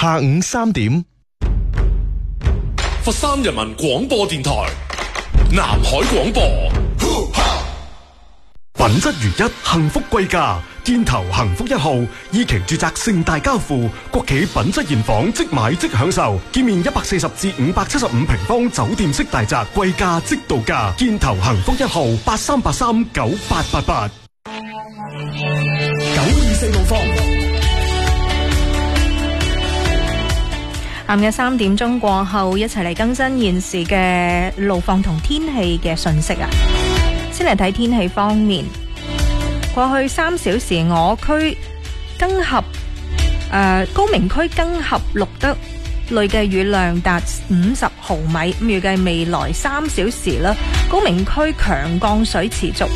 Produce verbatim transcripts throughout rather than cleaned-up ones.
下午三點。 佛山人民廣播電台南海廣播， 品質如一，幸福貴價。建投幸福一號二期住宅盛大交付，國企品質現房即買即享受，建面一百四十至五百七十五平方酒店式大宅，貴價即到價。建投幸福一號八三八三九八八八九二四路方。 下午嘅三點鐘過後，一齊嚟更新現時嘅路況同天氣嘅信息啊！先嚟睇天氣方面。過去三小時，我區庚合誒、呃、高明區庚合錄得累計雨量達五十毫米。預計未來三小時啦，高明區強降水持續。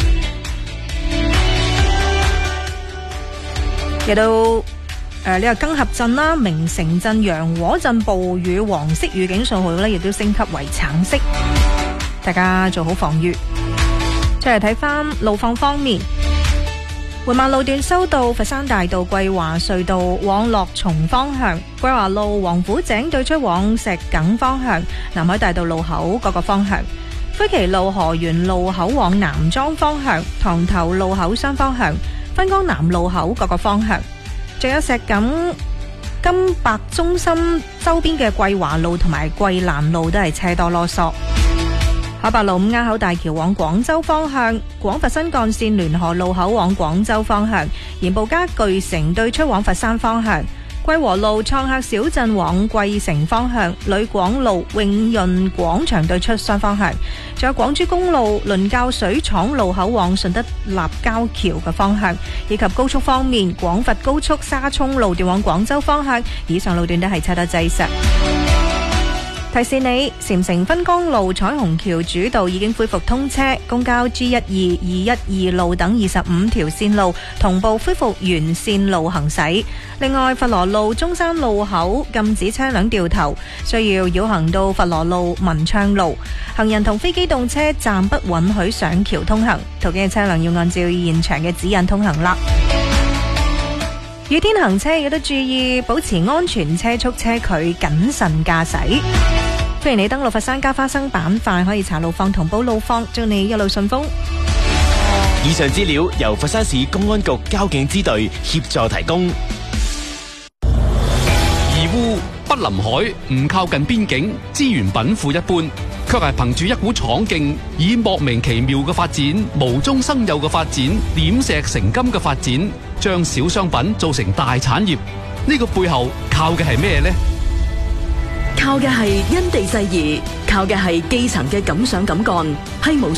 嚟到誒呢個庚合鎮啦、明城鎮、陽和鎮暴雨黃色預警信號咧，亦都升級為橙色，大家做好防禦。再嚟睇翻路況方面。緩慢路段收到佛山大道桂華隧道往樂松方向、桂華路王府井對出往石梗方向、南海大道路口各個方向、灰旗路河源路口往南莊方向、塘頭路口雙方向、分江南路口各個方向，仲有石梗金百中心周邊嘅桂華路同埋桂蘭路都係車多囉嗦。海白路五鴉口大橋往廣州方向、廣佛新幹線聯河路口往廣州方向、鹽步家具城對出往佛山方向、桂和路創客小鎮往桂城方向、旅廣路永潤廣場對出雙方向，仲有廣珠公路倫教水廠路口往順德立交橋嘅方向，以及高速方面，廣佛高速沙涌路段往廣州方向，以上路段都係車多擠塞。提示你，禪城分江路彩虹橋主道已經恢復通車，公交 G 一二、二一二路等二十五條線路同步恢復原線路行駛。另外，佛羅路中山路口禁止車輛掉頭，需要繞行到佛羅路文昌路。行人同非機動車暫不允許上橋通行，途經嘅車輛要按照現場嘅指引通行啦。雨天行車亦都注意保持安全車速車距，謹慎駕駛。歡迎你登錄佛山加花生板塊，可以查路況同報路況，祝你一路順風。 以上資料由佛山市公安局交警支隊協助提供。 義烏不臨海，唔靠近邊境，資源稟賦一般，卻係憑住一股闖勁，以莫名其妙嘅發展、無中生有嘅發展、點石成金嘅發展，將小商品做成大產業。呢個背後靠嘅係咩呢？ 靠嘅係因地制宜，靠嘅係基層嘅敢想敢幹，係無